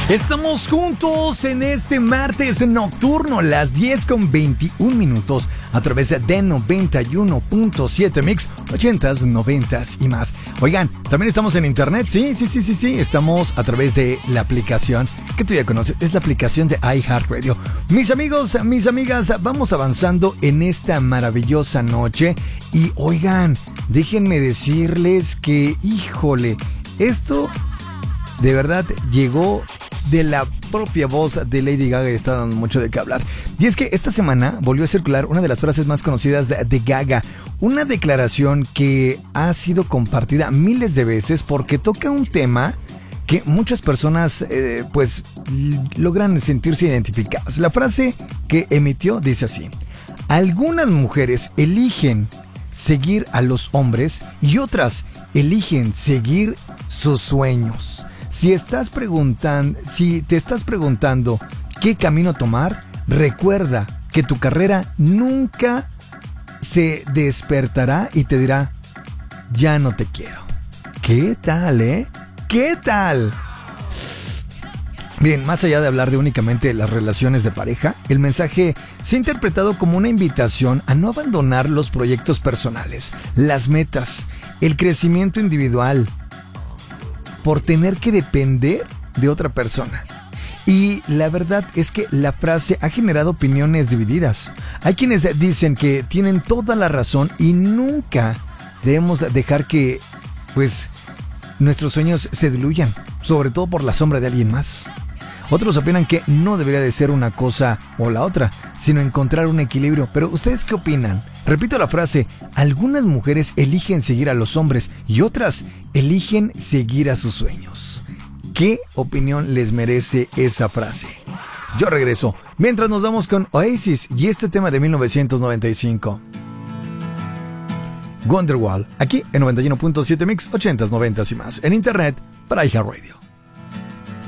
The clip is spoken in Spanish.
Estamos juntos en este martes nocturno, las 10:21 a través de 91.7 Mix, 80s, 90s y más. Oigan, también estamos en internet, sí, estamos a través de la aplicación que tú ya conoces, es la aplicación de iHeartRadio. Mis amigos, mis amigas, vamos avanzando en esta maravillosa noche y oigan, déjenme decirles que, híjole, esto de verdad llegó de la propia voz de Lady Gaga y está dando mucho de qué hablar. Y es que esta semana volvió a circular una de las frases más conocidas de Gaga, una declaración que ha sido compartida miles de veces porque toca un tema que muchas personas pues logran sentirse identificadas. La frase que emitió dice así: algunas mujeres eligen seguir a los hombres y otras eligen seguir sus sueños. Si te estás preguntando qué camino tomar, recuerda que tu carrera nunca se despertará y te dirá, ya no te quiero. ¿Qué tal, ¿Qué tal? Bien, más allá de hablar de únicamente las relaciones de pareja, el mensaje se ha interpretado como una invitación a no abandonar los proyectos personales, las metas, el crecimiento individual, por tener que depender de otra persona. Y la verdad es que la frase ha generado opiniones divididas. Hay quienes dicen que tienen toda la razón y nunca debemos dejar que, pues, nuestros sueños se diluyan, sobre todo por la sombra de alguien más. Otros opinan que no debería de ser una cosa o la otra, sino encontrar un equilibrio. Pero ¿ustedes qué opinan? Repito la frase, algunas mujeres eligen seguir a los hombres y otras eligen seguir a sus sueños. ¿Qué opinión les merece esa frase? Yo regreso, mientras nos vamos con Oasis y este tema de 1995. Wonderwall, aquí en 91.7 Mix, 80s, 90s y más, en internet para iHeartRadio.